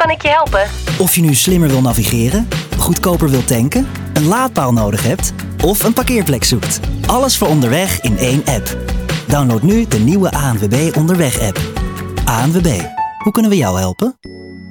kan ik je helpen? Of je nu slimmer wil navigeren, goedkoper wil tanken, een laadpaal nodig hebt of een parkeerplek zoekt. Alles voor onderweg in één app. Download nu de nieuwe ANWB Onderweg-app. ANWB, hoe kunnen we jou helpen?